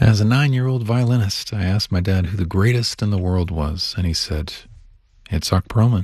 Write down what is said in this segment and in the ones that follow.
As a 9-year-old violinist, I asked my dad who the greatest in the world was, and he said, Itzhak Perlman.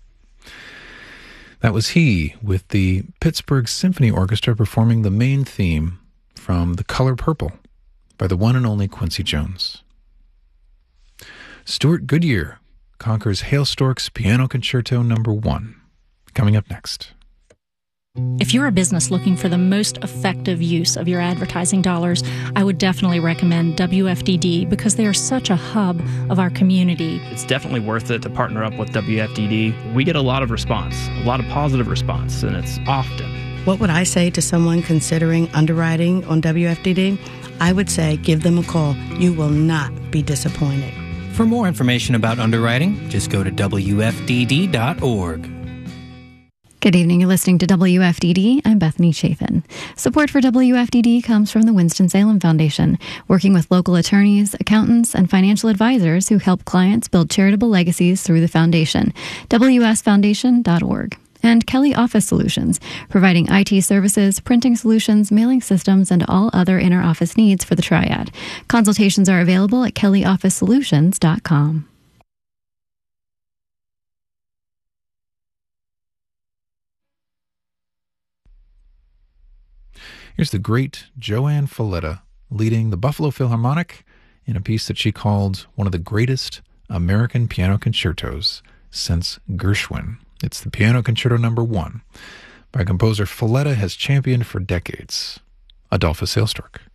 That was he, with the Pittsburgh Symphony Orchestra performing the main theme from The Color Purple by the one and only Quincy Jones. Stuart Goodyear conquers Hale Storck's Piano Concerto No. 1. Coming up next. If you're a business looking for the most effective use of your advertising dollars, I would definitely recommend WFDD because they are such a hub of our community. It's definitely worth it to partner up with WFDD. We get a lot of response, a lot of positive response, and it's often. What would I say to someone considering underwriting on WFDD? I would say give them a call. You will not be disappointed. For more information about underwriting, just go to WFDD.org. Good evening. You're listening to WFDD. I'm Bethany Chafin. Support for WFDD comes from the Winston-Salem Foundation, working with local attorneys, accountants, and financial advisors who help clients build charitable legacies through the foundation. WSFoundation.org. And Kelly Office Solutions, providing IT services, printing solutions, mailing systems, and all other inter-office needs for the triad. Consultations are available at kellyofficesolutions.com. Here's the great Joanne Falletta leading the Buffalo Philharmonic in a piece that she called one of the greatest American piano concertos since Gershwin. It's the Piano Concerto No. 1 by a composer Falletta has championed for decades, Adolphus Hailstork.